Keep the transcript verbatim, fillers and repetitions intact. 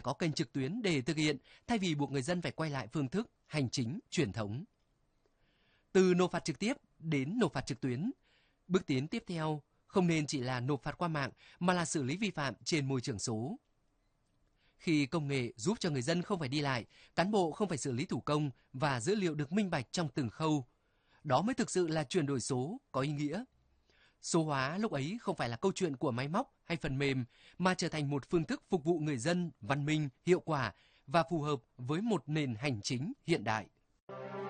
có kênh trực tuyến để thực hiện thay vì buộc người dân phải quay lại phương thức hành chính truyền thống. Từ nộp phạt trực tiếp đến nộp phạt trực tuyến, bước tiến tiếp theo không nên chỉ là nộp phạt qua mạng mà là xử lý vi phạm trên môi trường số. Khi công nghệ giúp cho người dân không phải đi lại, cán bộ không phải xử lý thủ công và dữ liệu được minh bạch trong từng khâu, đó mới thực sự là chuyển đổi số có ý nghĩa. Số hóa lúc ấy không phải là câu chuyện của máy móc hay phần mềm mà trở thành một phương thức phục vụ người dân văn minh, hiệu quả và phù hợp với một nền hành chính hiện đại.